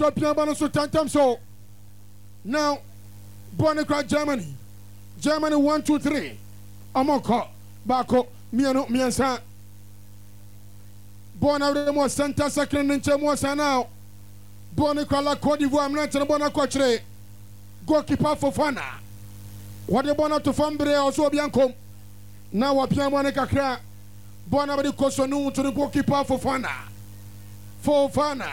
European ball so 10 times so. Now, Bonica Germany. Germany 1, 2, 3. Amoko, Bako, Miano, Miansa. Bona more center second in Chemosa now. Bonica la Cote d'Ivoire, I'm not Bona Cotre. Goalkeeper for Fana. What the Bona to Fambre also Bianco. Now what Piamonica cra. Bona Badi Kosonu to the goalkeeper for Fana. For Fana.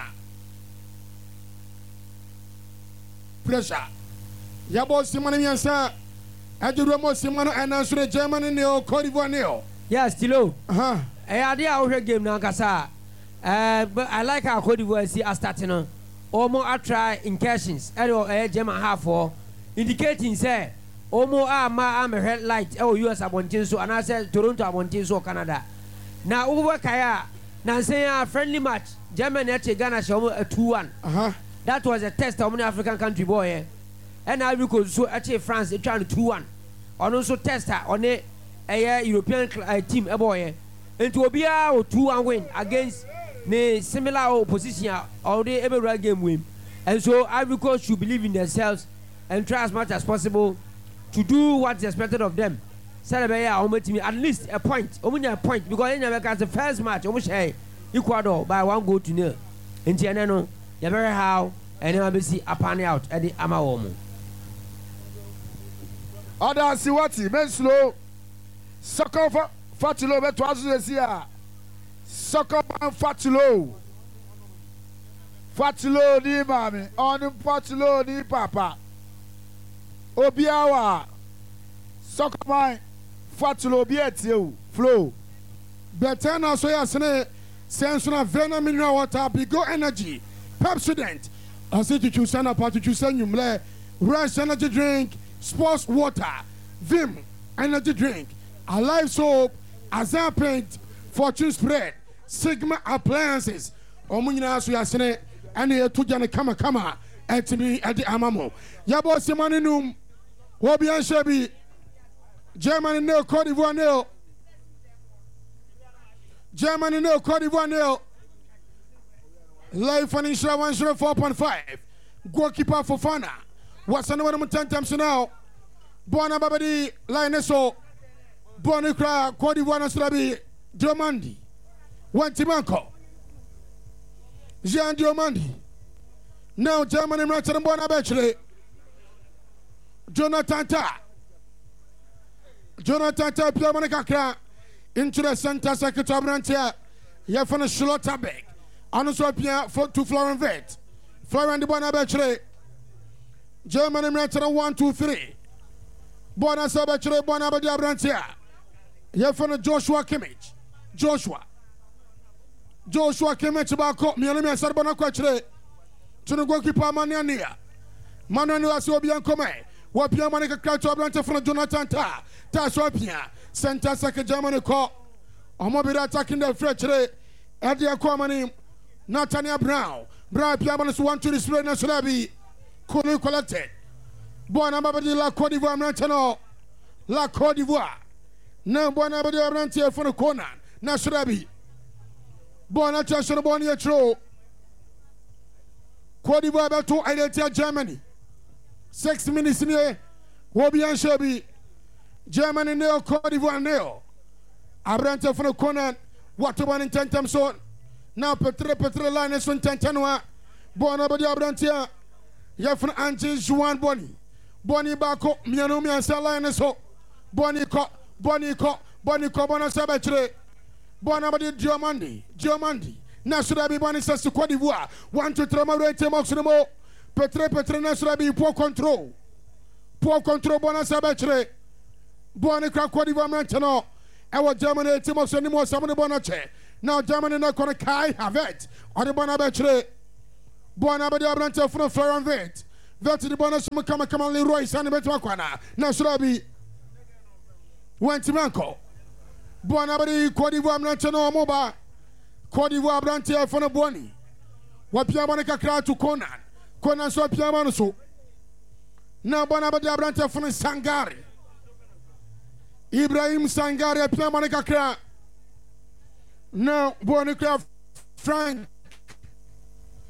Pressure. Yabo Simon Yansa. Aduramo Simon and answer Germany neo Cote d'Ivoire neo. Yes, Tilo. I idea our game now, Kasa. But I like how Cote d'Ivoire see us starting on. Almost I try incursions. German half for indicating say almost I'm a red light. Oh, US Abontin so and I said Toronto Abontin so Canada. Now over Kaya. Now say a friendly match. Germany at Ghana show a 2-1. That was a test of an African country boy. And now because so actually France they trying to 2-1. And also test her on a European team a boy. And to be a 2-1 win against the similar opposition or the every game win. And so Ivory Coast should believe in themselves and try as much as possible to do what's expected of them. Celebrate at least a point. Only a point because in the first match, almost Ecuador by 1-0. In Tianano, you very how and then we see a pan out at the Amawomo. Other Siwati, men slow. Soccer Fatulo, but was this year. Soccer Fatulo. Fatulo, ni mami. On Fatulo, ni papa. Obiawa. Soccer man. Fatulo, biet flow. Better now, so yes, Sensuna Vena Mineral Water, Bigo Energy, Pepsodent. I said to choose Sana Part to choose Sanumle, Rice Energy Drink, Sports Water, Vim Energy Drink, Alive Soap, Azar Paint, Fortune Spread, Sigma Appliances, Omunina Suyasene, and here to Jana Kama, and me at the Amamo. Yabo Simaninum, Wobian Shabi, Germany no Cote d'Ivoire no. Germany no Cote d'Ivoire no. Live financial 104.5. Goalkeeper for Fana. What's another 10 times now? Bona Babadi, Lionesso, Bonicra, Cote d'Ivoire, Strabi, Diomandi, Wantimanco, Jean Diomandi. Now Germany, Ratchet Bona Bechley, Jonathan Ta, Piamonica, into the center secretary of Rantia, Yafana Schlotterbeck, and also Pia to Florent Vet, Florent de Bona Bechley. Germany Ratchet 1, 2, 3. Bona Sabachere, Bona Badia Brantia. Yafana Joshua Kimmich. Joshua Kimmich Bako, Mianami Sarbona Quatre. To the goalkeeper Maniania. Manuel Asobian Come. Wapia Monica Crato Branta from Jonathan Ta. Taswapia. Center Second Germany call. Omobira attacking the Fletcher. Edia Kwamani. Natania Brown. Brown Piamanus 1 to display Nasrabi. Kulu collected. Bona Babadi La Cote d'Ivoire Maintenant. La Cote d'Ivoire. Now Bona Babadi Rantia for the corner. Nasrabi. Bona Chashon Bonia Tro. Cote d'Ivoire Bato Identity Germany. 6 minutes in here. Wobian Shabi. Germany neo Cote d'Ivoire neo. Abrante for the corner. What one in 10 times on. Now Petre line is on 10 Tanua. Bona Babadi Abrantia. Yafan Anti Juan Bonnie. Bonnie Bako, Miano Miansa line so. Bonnie Co, Bona Sabatre. Bonabadi Diomandi. Nasurabi Bonnie says to Cote d'Ivoire. 1 to 3 Moximo. Petre Nasurabi, poor control. Bona Sabatre. Bonnie Cote d'Ivoire Maintenant. Our Germany Timos anymore, someone Bonache. Now Germany not going to Kai Havet. Or the Bonabatre. Bonabadi Abrante from Florent Vet. Vet the bonus come Leroy Sanibet Wakwana. Nasurabi went to Manco. Bonabadi Cote d'Ivoire National Moba. Cote d'Ivoire Abrante from a Bonnie. Wapiamonica crowd to Conan so Piamanoso. Now Bonabadi Abrante from Sangari. Ibrahim Sangari Piamonica crowd. Now Bonica Frank.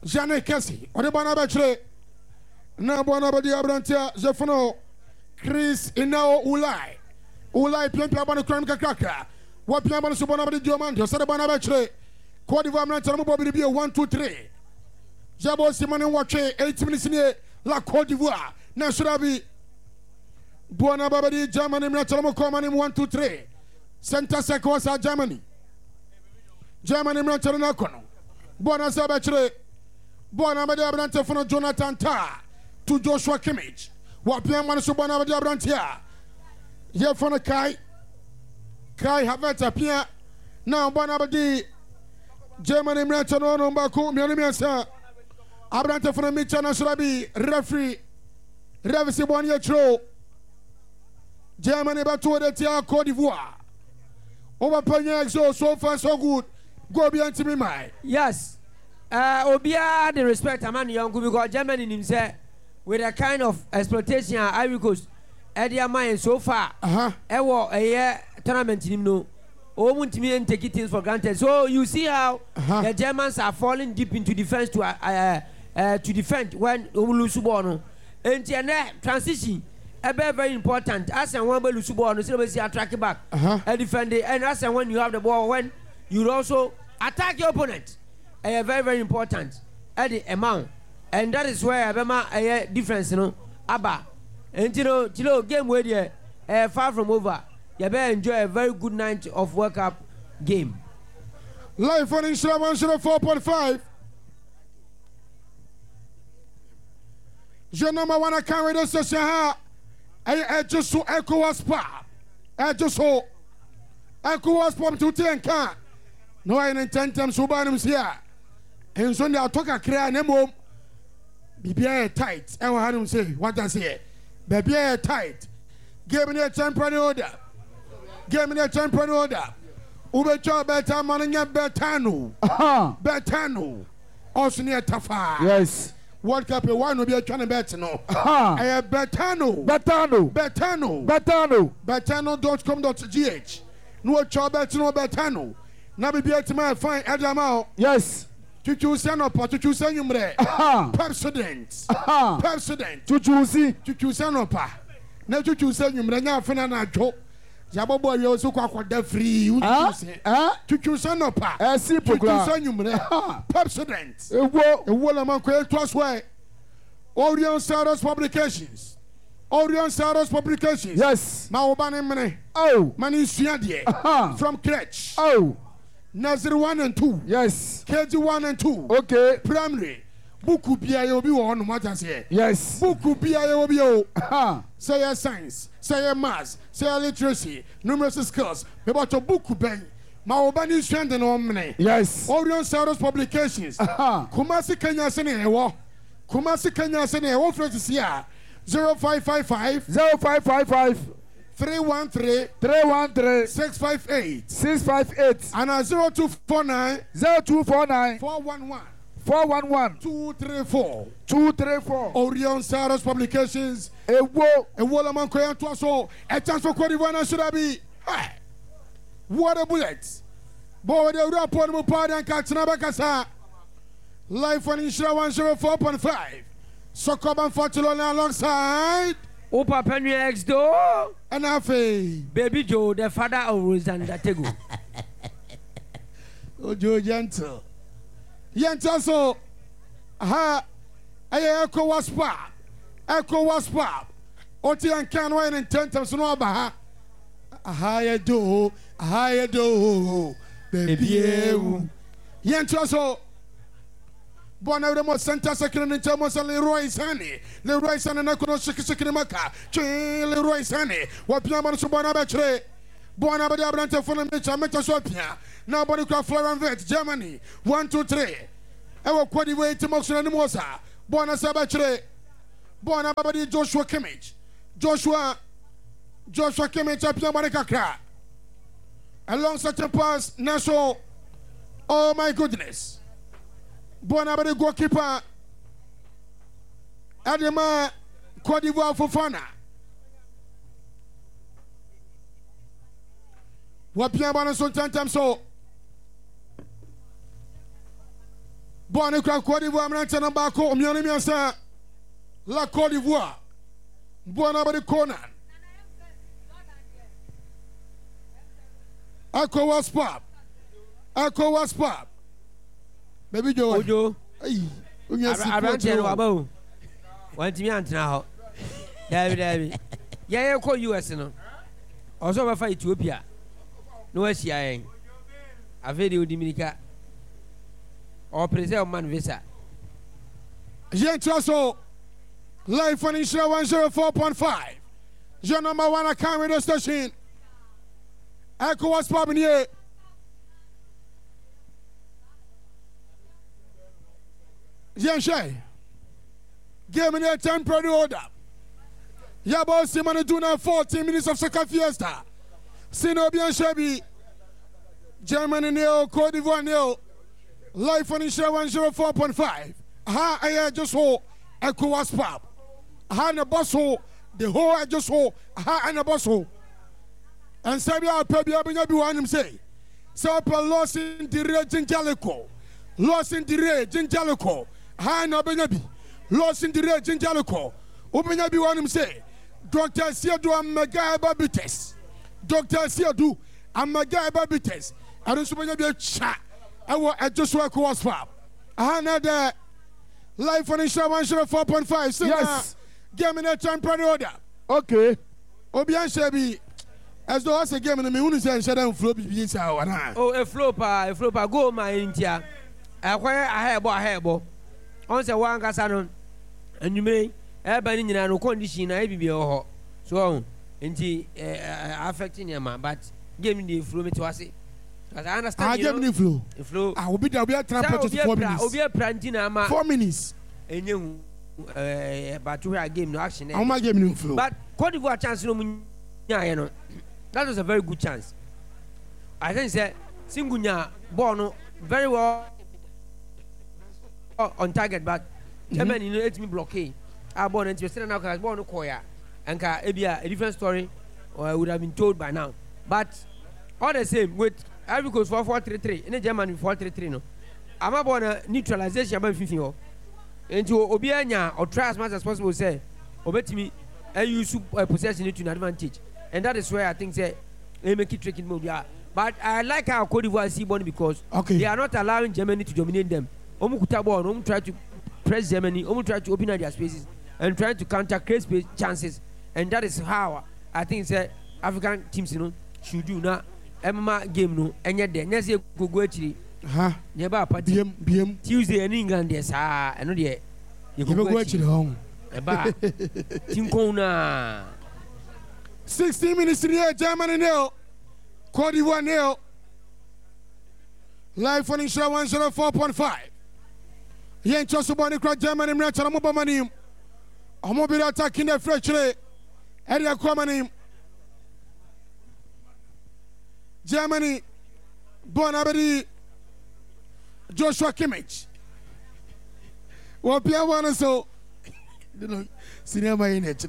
Jane Kessie ɔde bɔ n'abɛkyerɛ na bɔ n'abɛdi aberanteɛ Zefono Chris Inao Ulai piampia bɔ ne kura mu kakrakra wɔpia bɔ ne so bɔ n'abɛdi Diomande ɔsɛ de bɔ n'abɛkyerɛ Cote d'Ivoire aberanteɛ no bɔ biribi 1 2 3 Jabo Simone wɔtwe 8 minutes nie la Cote d'Ivoire na surabi bɔ n'abɛdi Germany aberanteɛ no kɔ mani 1 2 3 center circle wasa Germany aberanteɛ no akɔ no bɔ na sɛ abɛkyerɛ bɔ n'abɛdi aberanteɛ fono Jonathan Tah to Joshua Kimmich wɔpia bɔ ne so bɔ n'abɛdi aberanteɛ Yefono Kai Havertz apia na bɔ n'abɛdi Germany aberanteɛ no baako mmienu mmiɛnsa aberanteɛ fono Mitchell na surabi referee si bɔ ne yɛkyerɛ Germany bɛto de tia Cote d'Ivoire overpaying so far so good go be anti me my yes obia the respect among young because Germany himself with a kind of exploitation Ivory Coast Eddie Mayan so far ewo a year tournament him no won't me and take things for granted so you see how the Germans are falling deep into defense to defend when Olusubono and transition very important. As and when you support, you attract back and defend it. And as and when you have the ball, when you also attack your opponent, very very important at the amount. And that is where a difference, you know, Abba. And you know, game where you far from over. You better enjoy a very good night of World Cup game. Live on Instagram 104.5. Je number one carry this session. I just saw ECOWAS pop. I just saw ECOWAS pop to 10 can. No, I intend them so bad here. And so they talk a cry and mom. Be tight. I want him say what I say. Be tight. Give me a temporary order. Give me a temporary order. Ube job better money betano. Betano. Also near Tafa. Yes. World Cup one will be a trying to bet no. Betano. Betano.com.gh. No job betano betano. Now be able to find Adamao. Yes. To choose an opera to choose any President. To choose an opera. Now to choose any now Fernanda joke. Jabo boy you also quite the free. To choose an opera. Simple President. A wall among Quail Trust way. Orion Saros Publications. Yes. Maobane Mane. Oh. Mani Siadie. From Kretsch. Oh. Nazir 1 and 2. Yes. KG 1 and 2. Okay. Primary. Buku Biayobi on what I say. Yes. Buku Biayobi. Say science. Say maths. Say literacy. Numerous skills. About your buku bang. Maobani strengthen on me. Yes. Orion Saros Publications. Kumasi Kenya Sene. Kumasi Kenya Sene. What friends here? 0555 313 658 and 0249 411 234 Orion Saros Publications. Ewo man koyan to so a chance for Cote d'Ivoire should be. What a bullet. Boy the report mo party and Katsina Bakasa. Live on Insura 104.5. Sokoban Fortulona alongside Opa Penny X door and Afe Baby Joe, the father of Rosanda Tego. Ojo Gentle. Yenta so ha ECOWAS pop. Oti and can wine in 10 times no ba ha ya do baby Yenta so Bona Remo Center Secretary in Chamos and Leroy Sane na kono shiki maka Leroy Sane wapia man so bona betre bona be abrante fo na mecha so pia na body craft Florent Vet Germany 1 2 3 e wo kwadi we timoxo na mo sa bona sa betre bona babadi Joshua Kimmich apia body kakra along such a pass na so oh my goodness. Bonabade goalkeeper Adema Cote d'Ivoire Fofana. Wapia bana son tantam so. Bonne Côte d'Ivoire, maintenant Bako, Mianimiasa, la Côte d'Ivoire. Bonne Abadi Conan. ECOWAS Pop. ECOWAS Pop. Baby Joe. Ojo. Hey. Abrante no abo. Wantimi antena ho. David. Yeah, call US no. Also ba fa Ethiopia. No asia yen. Avedi Dominica. Or present man visa. Yentraso. Live on Insure 104.5. Your number one account radio station. ECOWAS Pop in here. Yanshay. Give me a temporary order. Yabo Simon Duna 14 minutes of soccer fiesta. Sinobian Shabi. Germany Neo, Cote d'Ivoire Neo. Live on Insure 104.5. Ha, I just hold ECOWAS Pop. Ha, and the boss hole. The whole I just hold. Ha, and the boss hole. And Sabia Pebia Binabu say. So, lost in the red Jinjalico. Lost in the red Jinjalico. Ha, no Benabi. Lost in the red Jinjalico. Obenabi want him say. Dr. Siadu and Magaiba Bites. Dr. Siadu and Magaiba Bites. I don't suppose to be a chat. I just work was fab. Another live on Insure 104.5. Yes. Give me that temporary order. Okay. Obian Shabi. As though I say, give me the music and shut down flow between our. Oh, a flow pa, go my India. I have a hairbo. On the one Casanon. And you may. Everybody in no condition, I be ho. So, indeed, affecting your man, but give me the flu to us. Because I understand. I give me the flu. I will be there. We are trying to 4 minutes. We are planting 4 minutes. And you, but you are game no action. I'm not giving you flu. But Cote d'Ivoire chance no, that was a very good chance. I think that Singunya Bono very well on target, but Germany let me blockade. I born interested now because born Koya and a different story or I would have been told by now. But all the same with Ivory Coast 4-4-3-3 in the German 4-3-3 no. I'm born a neutralization about 15 into Obianya or try as much as possible say obey me and use possession to an advantage. And that is where I think say they make it tricky move. Yeah. But I like how Cote d'Ivoire see born because they are not allowing Germany to dominate them. Omu try to press Germany, Omu try to open up their spaces. And trying to counter create chances, and that is how I think that African teams, should do now. MMA game no, and yet the next year go actually. Never party. BM Tuesday in England, yes, I know the. You go actually home. Tinkona. 16 minutes in here, Germany nil, Cote d'Ivoire nil. Live on Insure 104.5. Yen Chosubani Cross Germany, Manacharamobamanim. I'm going to be attacking the French. Area coming. Germany. Bonabedi. Joshua Kimmich. What Pierre wanna so? Senior my in it.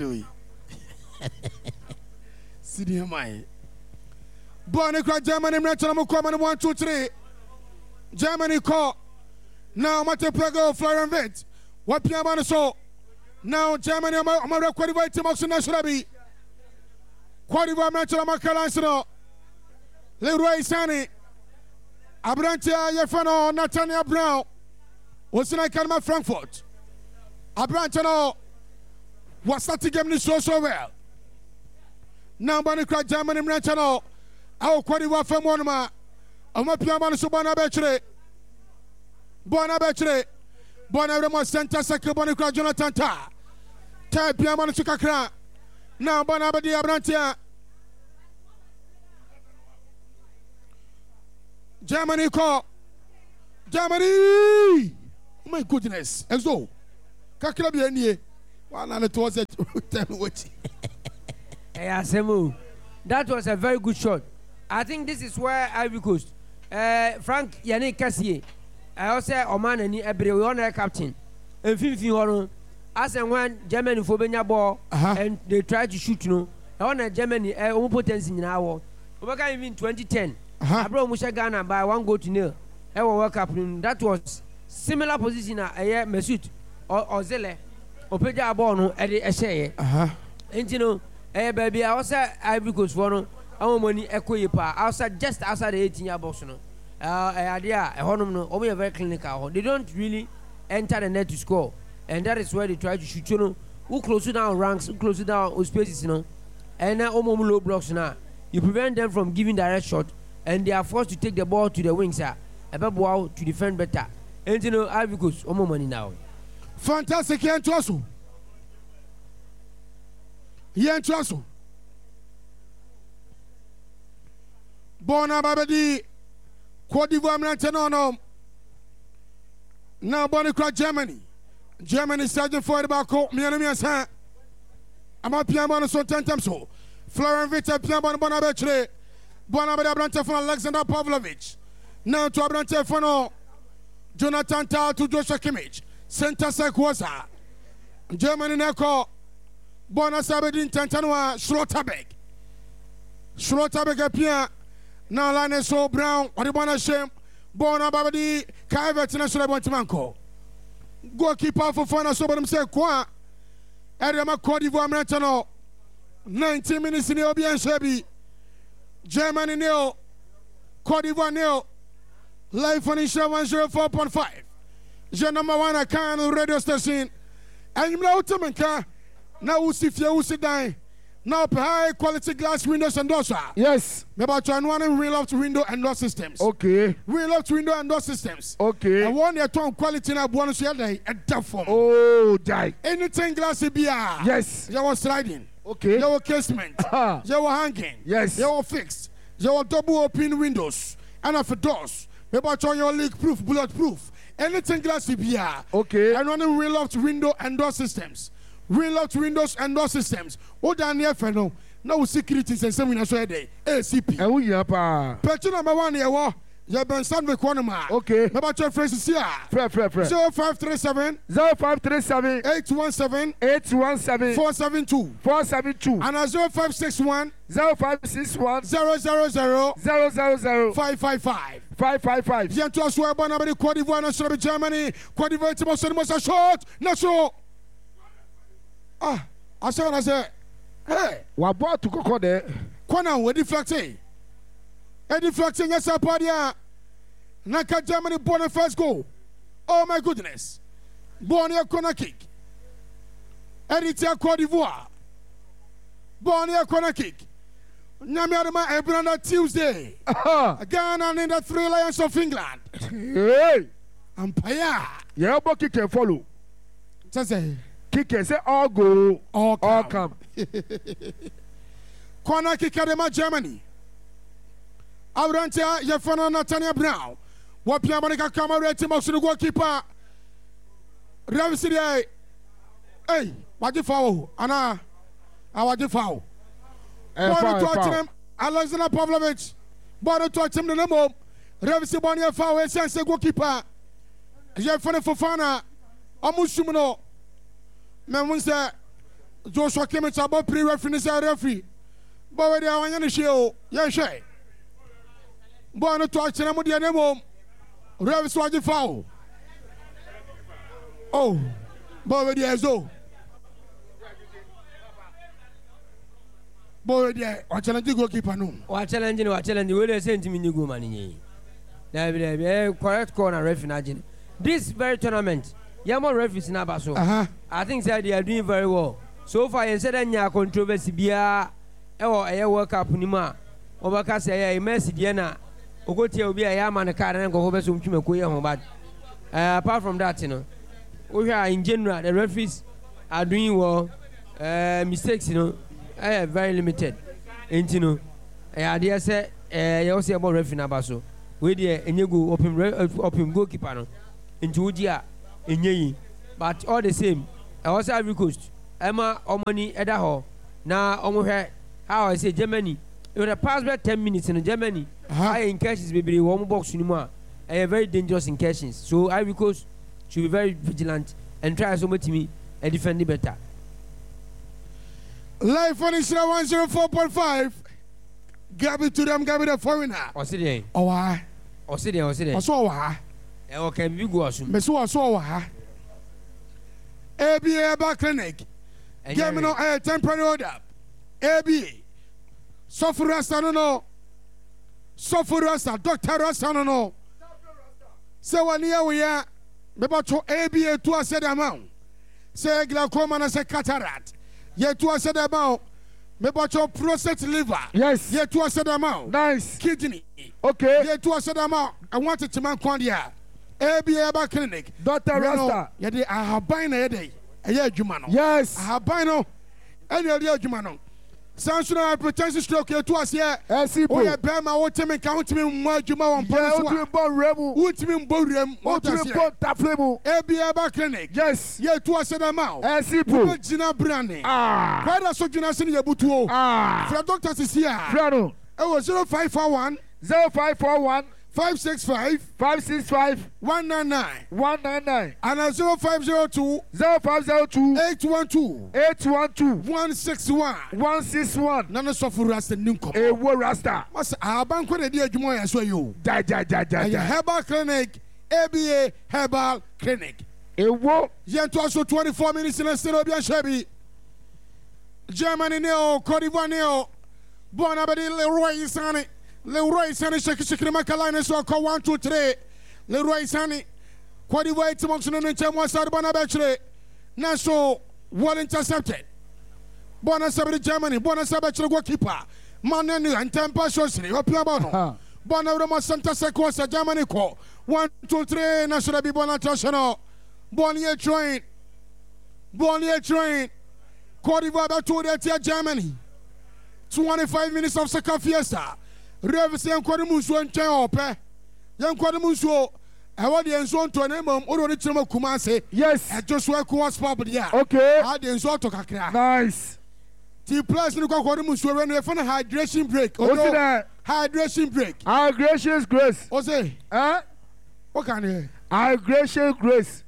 Senior my. Bonacra Germany. National coming 1, 2, 3. Germany call. Now Mateplago Florian Vent. What Pierre wanna so? Now Germany, I'm a qualified team of National B. Qualified match of Macalansino. Leroy Sani. Abrantia Yefano, Nathaniel Brown. What's in Kalma Frankfurt? Abrantano was starting game so well. Now Bonicra Germany Ranchano. Our qualified from Monoma. I'm a Piamano Subana Betre. Bonabetre. Bonaremo Center Second Bonicra Jonathan Ta. Type Piamano Chukakra. Now Bonabadi Abrantia. Germany call. Germany! Oh my goodness. Exo. Kakra bi anie. One and it was a tell me what. Yeah, Semu. That was a very good shot. I think this is where Ivory Coast. Frank Yannick Cassier. I also Oman and Ebre on their captain. And 15 hono. As and when Germany for Benya ball and they try to shoot no. On Germany potence in our. Over in 2010. Abro Musha Ghana by 1-0. World Cup. That was similar position a ɛyɛ Mesut Ozil opagya ball no ɛde ɛhyɛɛ nti no ɛyɛ baabi a wɔsɛ Ivory Coast for no amomoni ɛkɔ yie paa outside just outside the 18 box no ɛyɛ adeɛ a ɛhɔnom no wɔn yɛ very clinical they don't really enter the net to score and that is where they try to shoot you know who close down ranks who close down spaces you know and then low blocks now you prevent them from giving direct shot and they are forced to take the ball to the wings to defend better and you know Ivory Coast money now fantastic Yentuaso Bona Babadi Cote d'Ivoire Mantenono now Bonnie Crack Germany Sergeant for the Bako Mianamias I'm a piano so 10 times so Florian Vita Piano Bonabetre Bonabeda Brante for Alexander Pavlovich now to Abrante Fono Jonathan Tal to Joshua Kimmich Center Sekwosa Germany Neko Bona Sabedin Tantanwa Schlotterbeck appear now Line so Brown or the Bona Shem Bona Babadi Kaivet National Bontimanko goalkeeper for Fana so but say Kwa Edema Cote d'Ivoire Mentano 19 minutes in the Obian Shebi Germany nil Cote d'Ivoire nil live on Isha 104.5 Je number 1 Akan radio station and you know Utamenka now we see few sit down now high quality glass windows and doors yes about to one real up to window and door systems okay real up to window and door systems okay and one year ton quality na bonus year day a tough form oh die anything glass be yes you was sliding okay you were casement you were hanging yes you were fixed you were double open windows and of doors about on your leak proof bulletproof anything glass be okay and running real up to window and door systems real out windows and door systems. O Daniel Feno, no securities and seminar day. ACP. And we are Petro number 1 year war. You have been sent with Quanama. Okay. About your phrases here. 0537 0537 817 817 472 472 and 0561 0561 000 000 555. 555. Bientôt à soi, bon avec Côte d'Ivoire, national Germany. Côte d'Ivoire, c'est mon short. National. I said, hey, what bought to Coco there? Kona, we deflecting. Deflecting, yes, Padia. Naka Germany born a first goal. Oh my goodness. Born a corner kick. Editia Côte d'Ivoire. Born a corner kick. Nyamiadama Ebranda Tuesday. Ghana in the 3 Lions of England. Hey. Umpire. Yeah, but kick and follow. Just say. Kicker say all go, all come. Corner kick at Germany. Aurantia Yefana Natania Brown. What Piamanica Camara Timos to the goalkeeper. Ravisidia. Hey, what you foul? Anna, what you foul? Alexander Pavlovich. Border to him the name. Ravisibonia foul, sense goalkeeper. Yefana Fofana. Amusumino. Men say Joshua Kimmich about pre-referee referee. But when they are on the show, yeah, shay. Born to touch them with the name. Rev Swagi foul. Oh, but when they are so. Boy, there, what challenge goalkeeper no? What challenge? Where they send me go money? There, correct corner referee. This very tournament. Yamo referees in Abaso. I think that they are doing very well. So far, you said that controversy be a World Cup Nima. Overcast say a messy Diana. Ogoti will be a yaman card and go over some Chimakuya. But apart from that, you know, we are in general, the referees are doing well. Mistakes, you know, very limited. And you know, I dare say, you also about referee in Abaso. We there and you go open goalkeeper into Udia. But all the same, I also Ivory Coast. Emma Omani Edaho. Now, Omohe, how I say Germany. It would have passed about 10 minutes in Germany. I incursions baby, one box anymore. I have very dangerous incursions. So Ivory Coast should be very vigilant and try so much to me and defend it better. Live on Isra 104.5. Gabby to them, Gabby the foreigner. Or sit there. Oh, why? Or sit there. So why? Okay, big was. Me so wɔ ha. ABA clinic. Give me no temporary order. ABA. Suffer Rasta no. Suffer Rasta. Dr. Rasta no. Say 1 year we are. Me about to ABA to a said amount. Say glaucoma na say cataract. Ye to a said amount. Me about your prostate liver. Yes. Ye to a said amount. Nice. Kidney. Okay. Ye to a said amount. I want it to man kwandia. ABA clinic. Dr. Rasta. Ye de I have been a day. Aya adwuma no. Yes. Ahaba no. Ene ade adwuma no. Sansuna hypertension stroke to asia. Esipo. O ye be ma wo temi ka wo temi mma adwuma won pa so. Yeah, wo remu. Wo temi mbo rem. Wo temi mbo taflemu. ABA clinic. Yes. Ye to asia da ma. Esipo. Wo gina brane. Ah. Kwada so gina se ne yebutuo. Ah. Fra doctor sisia. Frano. E wo 0541 0541 565 565 199 199 and 0502 0502 812 812 161 161 nana sɔfo rasta ninkom Ewo Rasta. mas abanko na di adwuma ya so yo Ja. ɛyɛ herbal clinic ABA herbal clinic Ewo. yɛnto aso 24 minutes na sɛ obi ahwɛ bi Germany ne o Cote d'Ivoire ne o bona bɛde Leroy Sane shekere makala ne so kɔ 1 2 3 Leroy Sane Cote d'Ivoire timon so no nkyɛn mo asade bona bɛkyerɛ na so well intercepted bona sabere Germany bona sabere goalkeeper man ne antempa shosiri opia ba no bona remo center sequence Germany kɔ 1 2 3 na so be bona traditional bona ye train Cote d'Ivoire ba to the Germany 25 minutes of soccer fiesta Rev say enkwade mu nsuo ntwɛn ɔpɛ yɛnkwade mu nsuo ɛwɔ deɛ nsuo ntɔ ne mam ɔde ne kyerɛ kuma ase Yes. ɛdwo so ɛkɔ sport deɛ Okay. a de nsuo ɔtɔ kakra Nice. ti plus ne kwade mu nsuo wɛ no yɛfɛ no hydration break What's that? hydration break Our gracious grace. o say Eh? what can you Our gracious grace.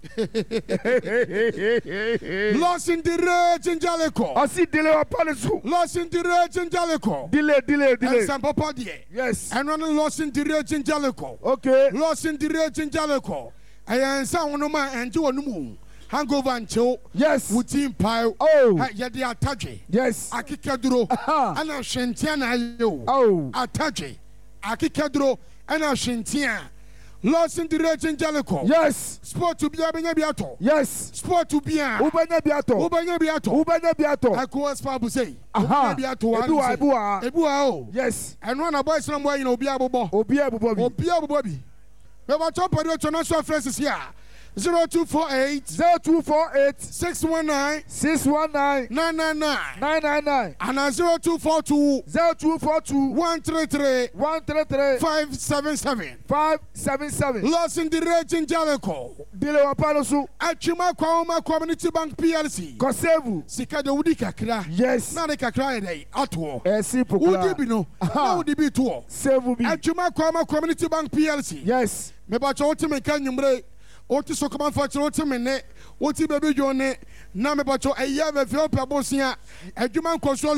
lost in the rage in Jalico Osi delay upon us. lost in the rage in Jalico Delay. and some papa deɛ Yes. and running lost in the rage in Jalico Okay. lost in the rage in Jalico ɛyɛ nsa wɔn ma ɛnti wɔn mu hangover nkyɛw Yes. wuti mpae Oh. yɛde atadwe Yes. akeka duro Aha. ɛna hwentia na ayɛ o Oh. atadwe akeka duro ɛna hwentia lost in the rage in Jalico Yes. sport to be a benya biato Yes. sport to be a Ubenya biato. ubenya biato Ubenya biato. ɛkɔ spabu say Aha. ubenya biato Ebua. ebua o Yes. ɛno na boys na boy na obi abobɔ Obi ebubobi. obi abobɔ bi bɛba top radio international friends here 0248 0248 619 619 999 999 and 0242 0242 133 133 577 577. lost in the rage in Jalico Delay upon us. Achima Kwama Community Bank PLC Kosevu. sika de wudi kakra Yes. na de kakra yɛ ato Esi wudi pokura. bi no na wudi bi to Save bi. Achima Kwama Community Bank PLC Yes. me ba cho wote me kan nyumre wote so kama fa cho wote me ne wote baby jo ne na me ba cho eya be fe opabosia adwuma nkoso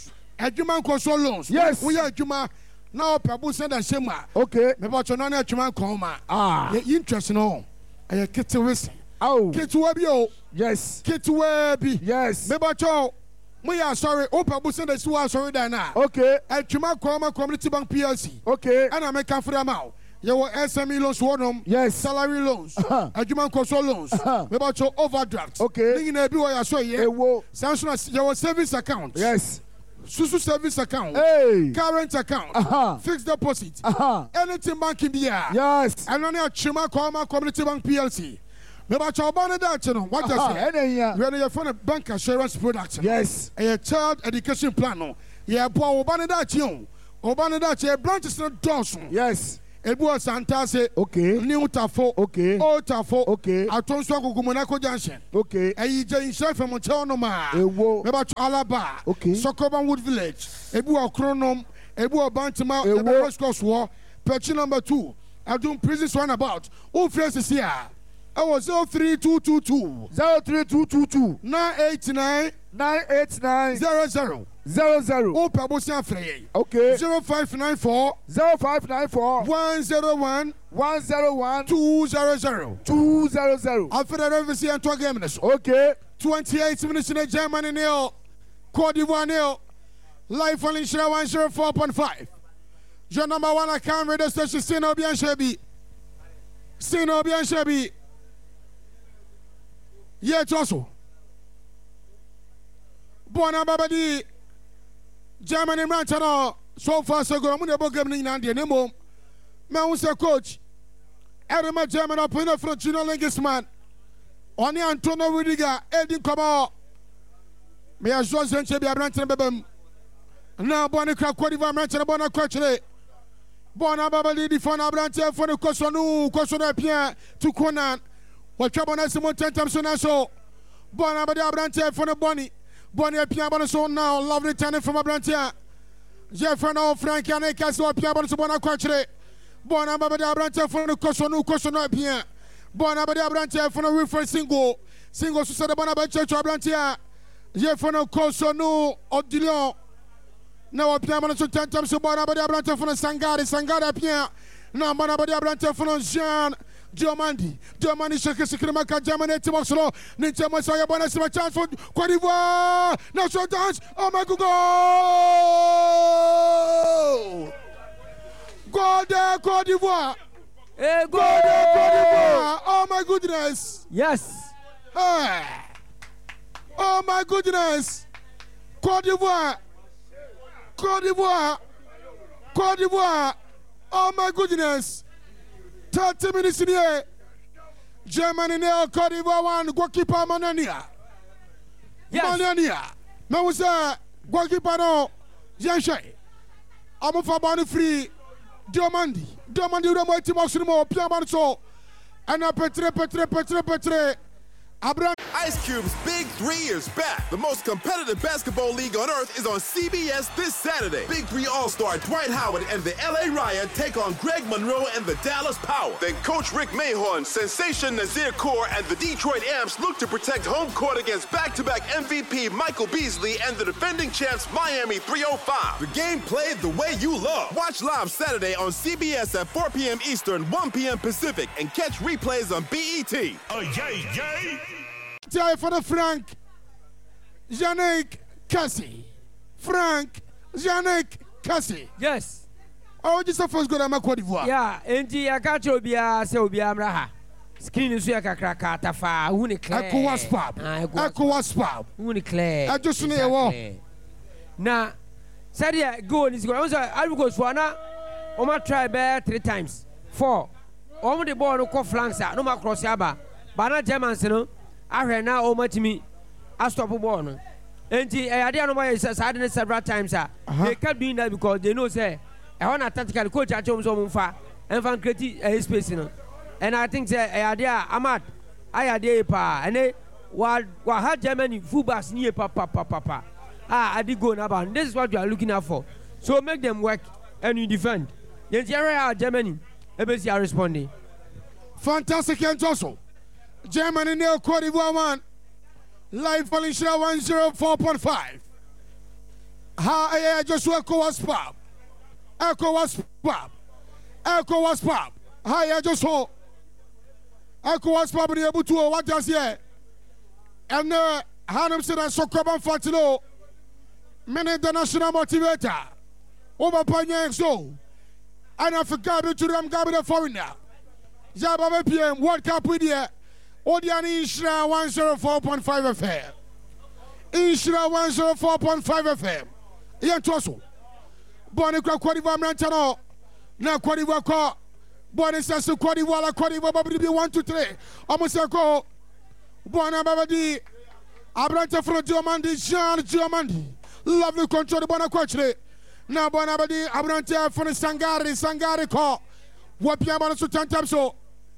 loans Yes. wo ya adwuma na opabosia da shema Okay. me ba cho na na adwuma nkoma Ah. ye interest no eye ketewese Oh. ketewa bi o Yes. ketewa bi Yes. me ba cho mo ya sorry opabosia da si wa sorry da na Okay. adwuma nkoma community bank PLC Okay. ana me kan fura ma yɛwɔ SME loans wɔnom Yes. salary loans Uh-huh. adwuma nkɔsɔ loans mebɛkyɛ overdraft Okay. ne nyinaa bi wɔ yɛ asɔ yɛ Ewo. saa nso na yɛwɔ savings account Yes. susu savings account Hey. current account Uh-huh. fixed deposit Uh-huh. anything banking bi a Yes. ɛno ne akyema kɔma community bank PLC mebɛkyɛ ɔba ne daakye no wagya Uh-huh. sɛ Ene ya. wɛno yɛfrɛ no bank assurance product no Yes. ɛyɛ child education plan no yɛboa ɔba ne daakye o ɔba ne daakye branches no dɔɔso Yes. ebi wɔ santase Okay. new tafo Okay. old tafo Okay. atonso agogomonako junction Okay. ɛyi gye nhyɛ fam nkyɛn no ma Ewo. mɛba alaba Okay. sokoban wood village ebi wɔ kronom ebi wɔ bantima Ewo. ebi wɔ scores wɔ pɛkyi number 2 adum prisons runabout wofiri sisi a ɛwɔ 03222 03222 989 989 00 00. wopɛ abosia afrɛ yɛn Okay. 0594 0594 101 101 200. 200. After the referee and 2 games. Okay. 28 minutes in Germany nil. Cote d'Ivoire nil. Live on Insura 104.5. Your number 1 account radio station Sino Bianshabi. Sino Bianshabi. Yeah, Josso. Bona Babadi. Germany Manchano. So far, so good. I'm going to go in India. Nemo. Man was a coach. Edema German up in the front, Gino Lengisman. Only Antonio Rudiger, Edin Kama. Me as Jones and Chebia Branton Bebem. Now, Bonica Quadiva Manchester Bona Coachre. Bona Babali, the Fona Branton for the Cosonu, Cosona Pierre to Conan. What Chabonassimo 10 times on us so. Bona Badia Branton for the Bonnie. Bonnie Pierre Bonason now, lovely tenant from a Branton. Jeffrey Frank and Castle Pierre Bonabona Coachre. Bona Babada Branton for the Cosonu Pierre. Bona Badia Branton for the Wilfred Single Susa Bonabat Church of Brantia. Jeffrey Cosonu Odilon. Now a Pierre Bonason 10 times to Bona Badia Branton for the Sangara Pierre. Now Bona Badia Branton for Jean. Diomandi Shakisakimaka, Germany, Timoslo, Ninja Soya Bonus, a chance for Cote d'Ivoire. Now, so dance. Oh my God! Go there, Cote d'Ivoire. Go there, Cote d'Ivoire. Oh my goodness. Yes. Hey. Oh my goodness. Cote d'Ivoire. Cote d'Ivoire. Cote d'Ivoire. Oh my goodness. 30 minutes in here. Germany nil, Cote d'Ivoire 1, goalkeeper Manania. Yes. Manania. Now was goalkeeper no Yanshay. I'm for Bonnie free. Diomandi the mighty Maximo, Piaman so. And a Petre. Abraham. Ice Cube's Big 3 is back. The most competitive basketball league on earth is on CBS this Saturday. Big 3 All-Star Dwight Howard and the LA Riot take on Greg Monroe and the Dallas Power. Then Coach Rick Mahorn, Sensation Nazir Kaur, and the Detroit Amps look to protect home court against back-to-back MVP Michael Beasley and the defending champs Miami 305. The game played the way you love. Watch live Saturday on CBS at 4 p.m. Eastern, 1 p.m. Pacific, and catch replays on BET. Oh, yay! Time for the Frank Yannick Cassie. Yes. Oh, just the first good I'm a Cote d'Ivoire. Yeah, and I catch Obia, Sobia Mraha. Skin is a cracker, Tafa, Uniclair. Ecowas Pub. Uniclair. I just need a war. Now, Sadia, go and is going. I will go for now. Oma try bear 3 times. 4. Oma the ball no call flanks no more cross yaba. Bana Germans, you know. I heard now Oma to me. I stop a ball. And I didn't know why I said several times. They kept doing that because they know, say, I want a tactical coach at home so far and found creative space. And I think the idea, Ahmad, I idea pa, and they while had Germany fullbacks near papa. I did go now, and this is what you are looking out for. So make them work and you defend. The area Germany, ABC are responding. Fantastic and also. Germany nil, Cote d'Ivoire 1. Live Valencia 104.5. Joshua Ecowas Pub. Hi, Joshua. Ecowas Pub ni able to what does here? And Hanum said and Sokoban Fatilo. Many international motivator. Over Panya so. And I forgot to them Gabi the foreigner. Jabba PM World Cup with you. Odiani Ishra 104.5 FM. Ishra 104.5 FM. Ian Tosso. Bonnie Cote d'Ivoire Mantano. Now Cote d'Ivoire call. Bonnie says to Cote d'Ivoire, Cote d'Ivoire, Babadi 1, 2, 3. Almost a call. Bonnie Babadi. Abranta from Diomandi. Lovely control the Bona Coachre. Now Bonnie Babadi. Abranta from Sangari call. What Piamano to 10 times so.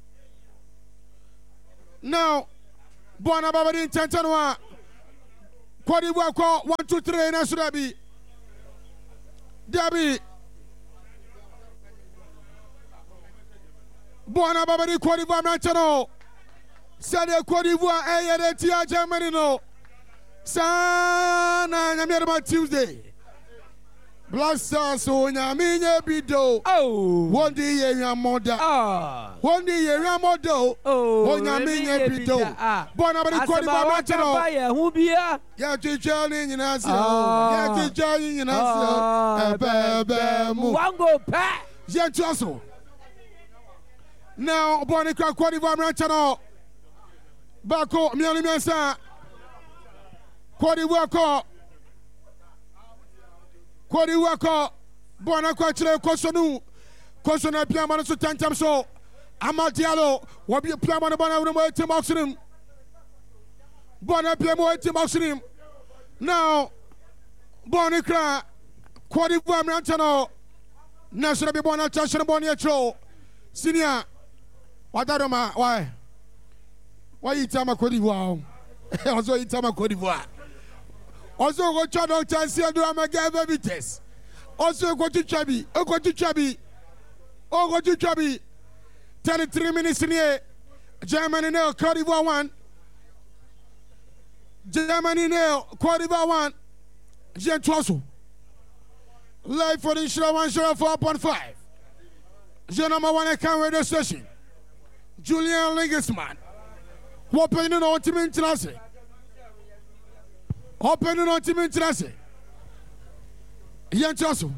Now, Bona Babadi in Tantanwa. Cote d'Ivoire call 1, 2, 3 and Asurabi. Dabi. Bona Babadi Cote d'Ivoire Mantano. Sadia Cote d'Ivoire Tia Germany no. Sana Namirama Tuesday. Blasters onyaminya bido. Oh. One day ye moda. Ah. One day ye modo. Oh. Onyaminya bido. Bona bari kwadi ba matero. Who be ya? Ya chicha ni nyinasi. Ya chicha ni nyinasi. Ebe mu. One go pa. Ya chaso. Now bona kwadi ba matero. Bako miani miansa. Kwadi wako. Kwadi wako bona kwachire kosonu kosona piama no so tantam so amadialo wabi piama no bona no mo team oxrim bona piama team oxrim now bona kra kwadi bu amrantano na so be bona chashire bona echo senior wadaroma why itama kwadi wow also itama kwadi wow. Also, go to Doctor and see a drama baby test. Also, go to Chubby. Oh, go to Chubby. Oh, go to Chubby. 33 minutes in here. Germany now, Cote d'Ivoire 1. Germany now, Cote d'Ivoire 1. Jean Trosso. Live for the show 104.5. Jean number 1 account radio station. Julian Lingesman. Whopping in on Team International. Open on Team International. Yan Chasso.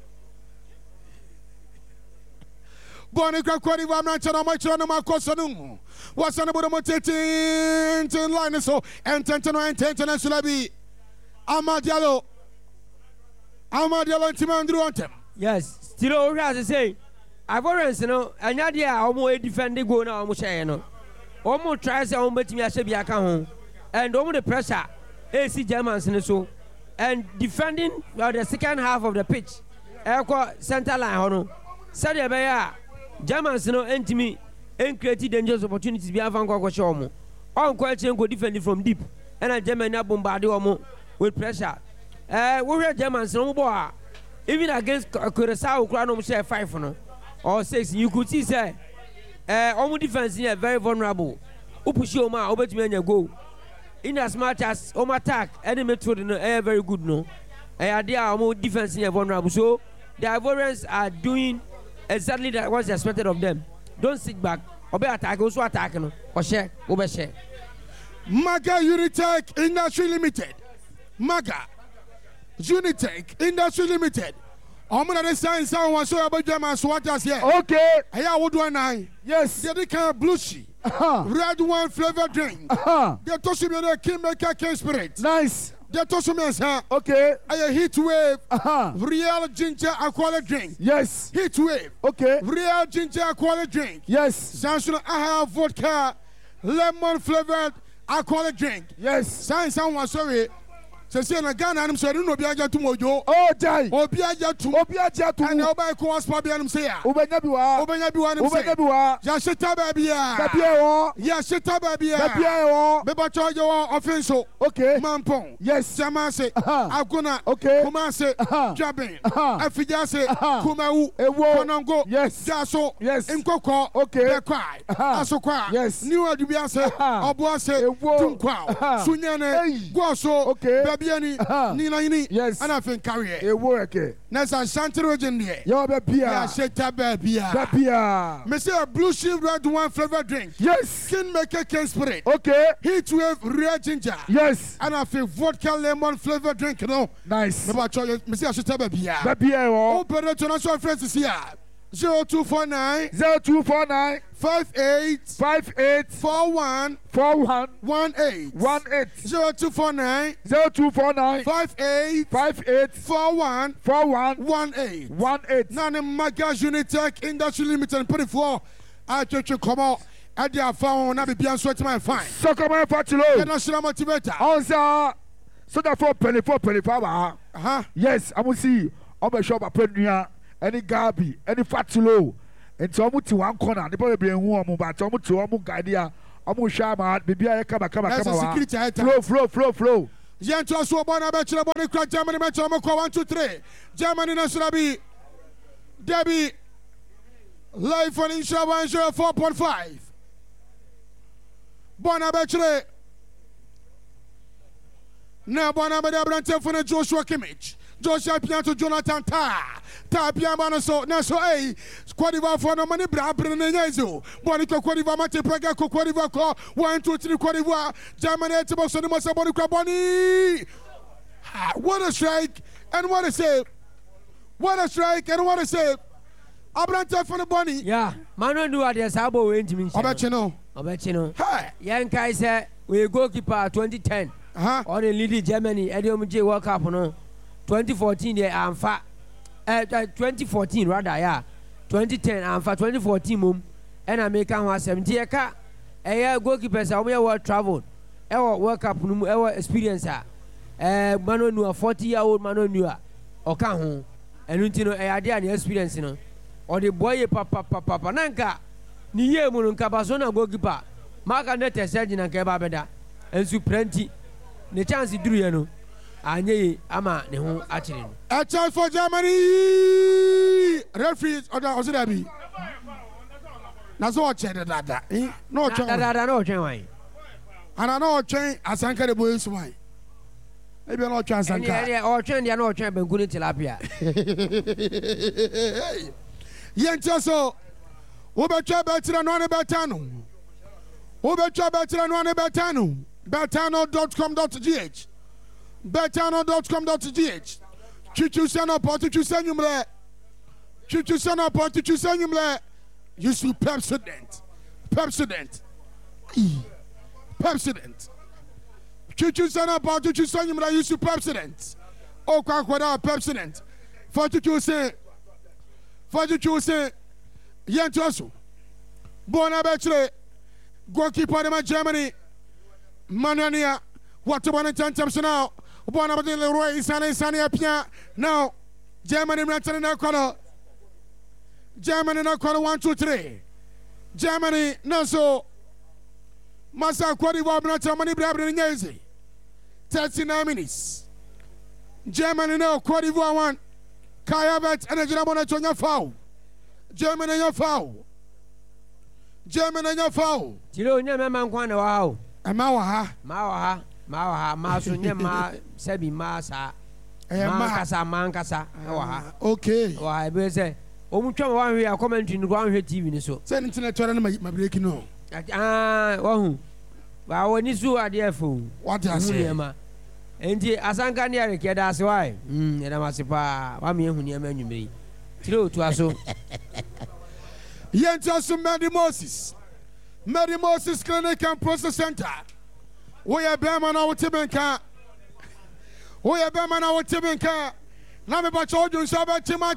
Bonica Quadi Vamachana Machana Macosanu. What's on about the line so and International be Amadialo Team Andrew on them. Yes, still over as I say. I've already know an idea how more defending go now, Mushano. Almost tries to bet me as a Biaka and over the pressure. AC Germans in the show and defending the second half of the pitch. Center line, Hono. Sadia Baya, Germans no enemy and created dangerous opportunities beyond Van Gogh Shomo. On question go defending from deep and a German bombard with pressure. We Germans no more. Even against Curacao, Crown share 5 or 6. You could see, say, almost defense here very vulnerable. Upushoma, over to me and go. In as much as home attack, enemy method no very good no. They are more defense in vulnerable. So the Ivorians are doing exactly that what's expected of them. Don't sit back. Obey attack, also attack no. Or share, over share. Maga Unitech Industry Limited. Maga Unitech Industry Limited. I'm gonna say someone so about German swatters here. Okay. I would one eye. Yes. They kind of blue sheet. Red wine flavor drink. They toss me the Kingmaker Cane Spirit. Nice. They toss me, sir. Okay. I heat wave. Real ginger aqua drink. Yes. Heat wave. Okay. Real ginger aqua drink. Yes. Samsung I have vodka lemon flavored aqua drink. Yes. Someone sorry. Se na Ghana anum so no bia agatu mojo. Oh jai. Obi agatu. Obi agatu. And oba ko waspa bia anum se ya. Obenya biwa. Obenya biwa anum se. Obenya biwa. Ya shita ba bia. Da bia wo. Ya shita ba bia. Da bia wo. Be ba cho yo offenso. Okay. Mampong. Yes. Jama se. Aguna. Okay. Kuma se. Jabin. Afija se. Kumawu. Ewo. Konongo. Yes. Jaso. Yes. Nkoko. Okay. Bekwai. Asokwa. Yes. New adubia se. Obo se. Ewo. Tunkwa. Sunyane. Goso. Okay. Babiani. Yes. And I think career. A work. Next and Shanty region there. Yo, Bapia. Yeah, Sheta Babia. Bapia. Me say a blue shield red wine flavor drink. Yes. Kingmaker Cane Spirit. Okay. Heat wave real ginger. Yes. And I think vodka lemon flavor drink. No. Nice. Me say a Sheta Babia. Bapia. Open the international friends here. 0249 0249 58 41 18 0249 58 41 18 Nana Maga Unitech Industry Limited put it for I church come out at their phone na be bien sweat my fine. So come on fatulo. National motivator. Onza so that for penny power. Yes, I will see on shop a penny any Gabi, any fatulo. And so I'm to one corner, the boy being warm, but I'm to almost idea. I'm shama, baby, I come. Flow. Gentle so bona bachelor body crack Germany match 1 2 3. Germany national be Debbie live on Insha 104.5. Bona bachelor. Now bona bachelor Joshua Kimmich. Joshua Pianto Jonathan Ta Piamano so Naso A Cote d'Ivoire for no money Brabrin Nezo Bonico Cote d'Ivoire Mate Prega Cote d'Ivoire 1 2 3 Cote d'Ivoire Germany to Boston Saboni Craboni. What a strike and what a save! What a strike and what a save! Abrante for the bunny. Yeah, Mano do at the Sabo intimacy. I bet you know. Hi, Young Kaiser, we goalkeeper 2010. On the leading Germany, Ediom J World Cup, no 2014, yeah, and 2014 rather, yeah, 2010 and 2014 mum, and American was 70 a car. A year goalkeepers are world travel, our World Cup, our experience. Mano knew a 40-year-old Mano knew a Okaho, and you know, a idea and experience, you know, or the boy Papa Nanka, Niye Munkabasona goalkeeper, Mark and Netta Sergeant and Kebabeda, and Supranti. The chance you do, you know, and ye, Ama, the home actually. A chance for Germany! Referees, or that be? That's all cheddar that. No chance. No chance. And I know chain as Anka the boys wine. Maybe no chance. Yeah, or train, they are not trying to go to Tilapia. Yantaso, Ubercha better than one Bertano. Ubercha better than one Bertano. Bertano.com.gh. Bertano.com.gh. Chuchu Sana Portuchu Sanumle. Chuchu Sana Portuchu Sanumle. You see Pepsodent. Pepsodent. Pepsodent. Chuchu Sana Portuchu Sanumle. You see Pepsodent. Oh, Quaquada Pepsodent. Fortuchu say. Yantosu. Bonabetre. Goalkeeper of Germany. Manania, what to 110 now? One of the Leroy Sania Pia. Now, Germany in our corner. Germany in our corner 1 2 3. Germany, no so. Massa Quadi Wabnata Money Brabin Yazi. 39 minutes. Germany now, Quadi 1. Kayavet and a German Tonya foul. Germany in your foul. Germany in your foul. Tilo Nyaman Kwana wow. Mawaha, Masu Nema, Sebi Masa, Mankasa. Okay. Why, I say, Omucha, one we are commenting on her TV. So, send internet to my breaking no. Well, when you saw a dear fool, what I say, and Asanka near that's why. And I must say, Wami, who near me. Tilo to us. Yantas Mary Moses Clinic and Process Center. We are Berman our Tibenka. We are Berman our Tibenka. Name Pacho, Saba Chima.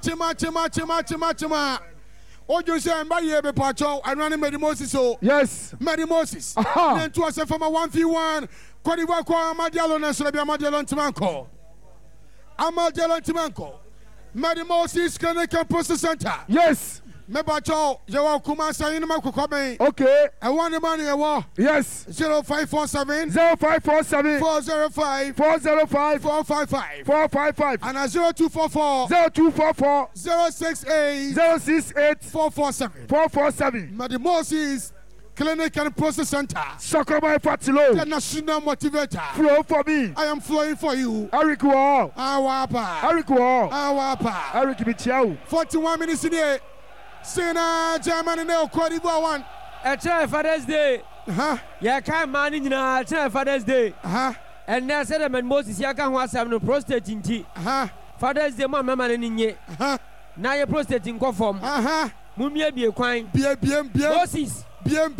Ojo say I'm by here, Pacho. I run Mary Moses. Yes. Mary Moses. Then to us from a 1v1. Kodiwa kwa Amadialo na Serbia Amadialo Timanko. Amadialo Timanko. Mary Moses Clinic and Process Center. Yes. Mebacho, Yawa Kumasa in Makukobe. Okay. I want the money. Yes. 0547 0447 405 405 455 455 and 0244 0244 068 068 447. 447. Mady Moses Clinic and Process Center. Sokobai Fatilo. The national motivator. Flow for me. I am flowing for you. Eric Wall. Awapa. Eric Wall. Awapa. Eric Michiao. 41 minutes in here. Sina Germany now Cote d'Ivoire 1. It's Father's Day. Yeah, can't manage now. It's Father's Day. And now said that Moses Yakan was having a prostate in tea. Father's Day, my mamma in ye. Now your prostate in conform. Mumia be a quine. Moses. Bien.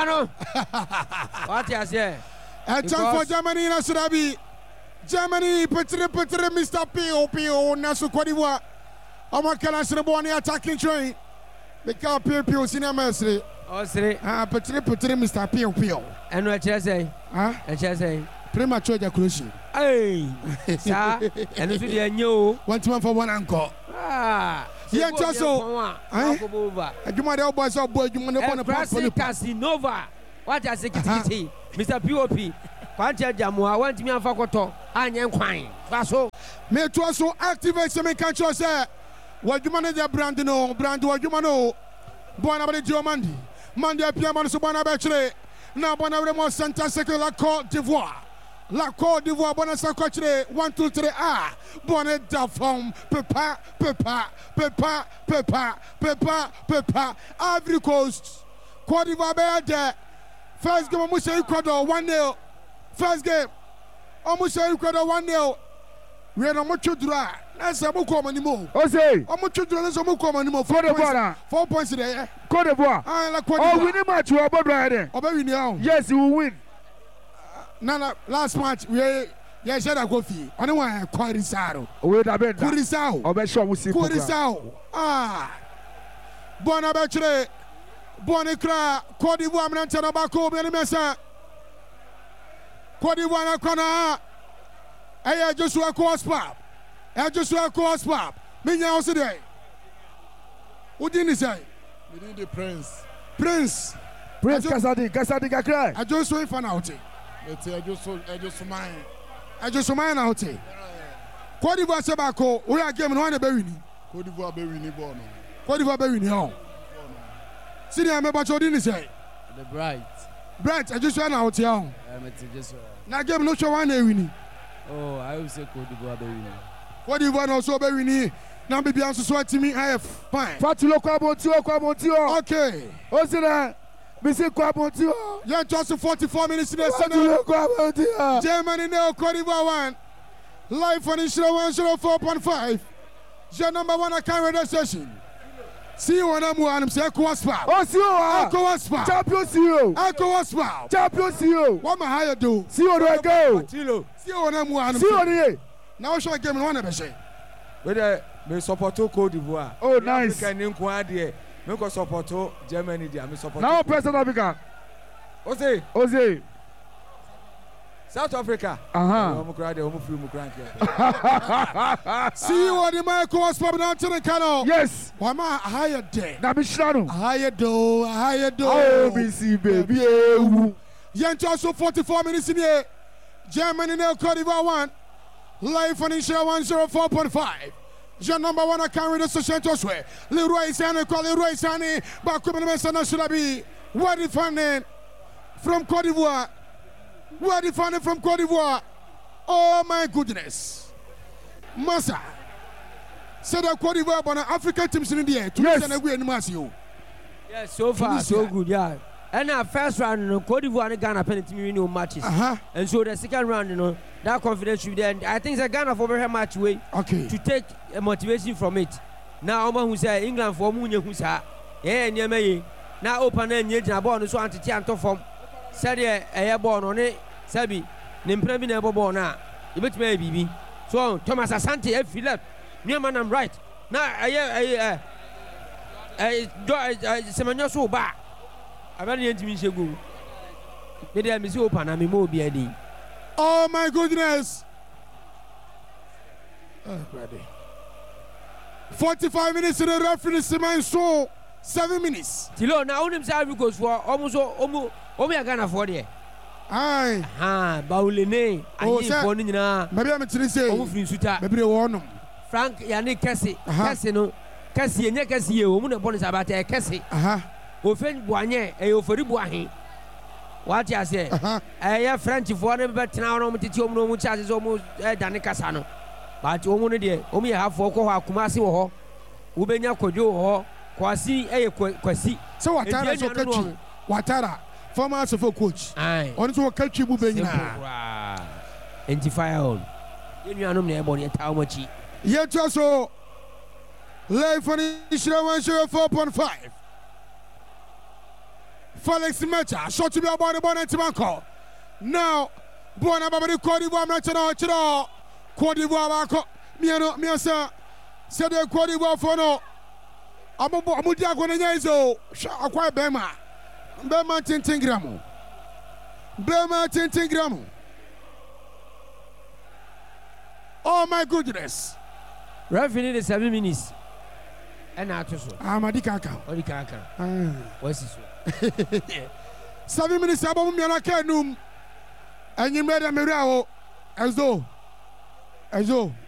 What you say? A chance for Germany in Asurabi. Germany, Petre, Mr. P.O. Nasu Cote d'Ivoire. Omakala Sreboni attacking train. The car P.O. Senior Mercy. Oh, say, Petre, Mr. P.O. And what you say? And you say, premature ejaculation. Hey, sir, and if you knew 1 for 1 uncle. Yeah, just so. I do my elbows up, boy. You want to Casinova. What I say, Mr. P.O.P. Quantia Jamu, I want me a facoto, and young quine. Vaso. May to also activate some country, sir. What you manage a brand, no brand, what you know. Bonabadi Diomandi. Monday, Piaman Subana Bachelor. Now, Bonabamo Santa Secular Cote d'Ivoire. La Côte d'Ivoire, bonne sacoche, 1, 2, 3, bonne dafom, pepa, Ivory Coast, Côte d'Ivoire, there. First game, almost Ecuador, 1-0. First game, almost Ecuador, 1-0. We are not much to draw. That's a book on anymore. Ose. How much to draw? That's a book on anymore. 4 points there. Côte d'Ivoire. Oh, we need match. You are about right. Yes, you will win. Nana, last match we said I go fee. I don't want Kurisao. We da bed. Kurisao. Obesho musi. Kurisao. Bona betre. Bonikra. Côte d'Ivoire mnantana bako bene mesa. Côte d'Ivoire na kona. Aya Joshua Kospap. Joshua Kospap. Minya oside. Udini say. We need the Prince. Prince Kasadi kakra. I just saw fan out. I just mine. I just mine out. Côte d'Ivoire sebako. We are game no one be winning. Côte d'Ivoire be winning ball. Côte d'Ivoire be winning on. Senior member Chodini say. The Bright. I just went out here. Now game no show one winning. Oh, I will say Côte d'Ivoire be winning. Côte d'Ivoire also be winning. Now be answer so to me I have fine. Fatulo kwabotio. Okay. Osina. Missy kwabotio. Yeah, just 44 minutes in the Fatulo kwabotio. Germany now Côte d'Ivoire 1. Live on Insura 104.5. Your number 1 account radio station. See you on I'm say Aquaspa. Oh, see you. Aquaspa. Champion see you. Aquaspa. Champion see you. What my higher do? See you do I go. See you on I'm see you here. Now show game one of say. Whether me support Côte d'Ivoire. Oh, nice. Can you inquire? Me go support Germany there. Me support. Now President Africa. Ose. South Africa. See you on the Michael's pub now to the canal. Yes. Why my higher day? Nabishano. Higher do. Oh, BC baby. Yent also 44 minutes in here. Germany now Côte d'Ivoire 1. Live on Insura 104.5. Your number 1 account with the Santos way. Leroy Sane, Leroy Sane, Bakuman Messana should be. What is funding from Côte d'Ivoire? Where the funding from Côte d'Ivoire? Oh my goodness. Massa. Said that Côte d'Ivoire, but African teams in the air. Yes, so far, so good, yeah. And our first round, Côte d'Ivoire and Ghana penalty no matches. And so the second round, that confidence should be there. I think the Ghana for very much way to take a motivation from it. Now, Oma who say England for Munya who say, yeah, now open and yet a born so anti-anto from said a born on it, Sabi, Nimpremi never born now. You bet maybe. So, Thomas Asante, if you left, near man, I'm right. Now, I Semenya so bad. I very intimate go. Maybe I miss open, I'm more BID. Oh my goodness. 45 minutes in the referee Simon so 7 minutes. Tilo now on himself because for almost Ghana for there. Aye. Baulene. Oh, sir. Maybe I'm to say. Maybe one. Frank Yannick Cassie no. Cassie and Cassie, woman bonus about a Cassie. Ofen Boignet, a Ofori Boahin. What you say? A French for them, but now no much charges almost Danny Casano. But only have for Kumasi or Ubenya Kojo, Kwasi, a Kwasi. So what are you coaching? Watara, former of coach. Aye. On to a coach you Bubena. Anti-fire on. You know, near Bonnie Taumachi. Yet also live for Insura 104.5. Felix Mecha, shot to be about the bonnet to Banco. Now, Bona Babadi Côte d'Ivoire, Metano, Côte d'Ivoire, Miano, sir, said the Côte d'Ivoire for no. Amudia Gonazo, acquire Bema, Bema Tintingramu, Bema Tintingramu. Oh my goodness. Referee is 7 minutes. And now to so. Amadikaka. Odikaka. What's this? 7 minutes above me and I can't and you made a miracle as though